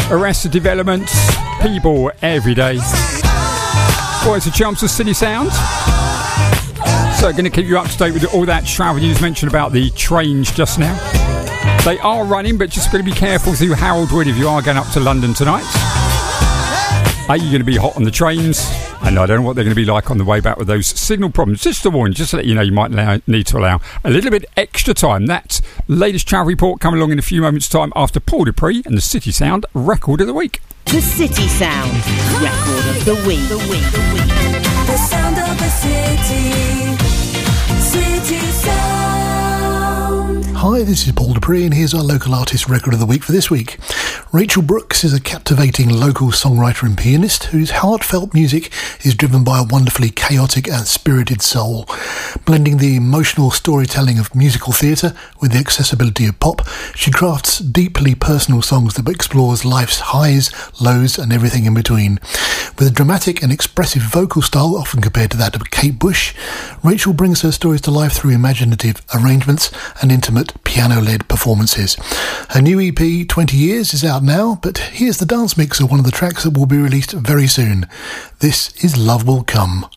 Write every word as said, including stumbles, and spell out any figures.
Arrested Development, People Every Day. Boys and Chumps of City Sound. So going to keep you up to date with all that travel news mentioned about the trains just now. They are running, but just going to be careful through Harold Wood if you are going up to London tonight. Are you going to be hot on the trains? And I don't know what they're going to be like on the way back with those signal problems. Just a warning, just to let you know, you might allow, need to allow a little bit extra time. That latest travel report coming along in a few moments' time after Paul Dupree and the City Sound Record of the Week. The City Sound Record of the Week. The week, the week. The sound of the city. City Sound. Hi, this is Paul Dupree, and here's our local artist record of the week for this week. Rachel Brooks is a captivating local songwriter and pianist whose heartfelt music is driven by a wonderfully chaotic and spirited soul. Blending the emotional storytelling of musical theatre with the accessibility of pop, she crafts deeply personal songs that explores life's highs, lows and everything in between. With a dramatic and expressive vocal style often compared to that of Kate Bush, Rachel brings her stories to life through imaginative arrangements and intimate piano-led performances. Her new E P, twenty years, is out now, but here's the dance mix of one of the tracks that will be released very soon. This is Love Will Come.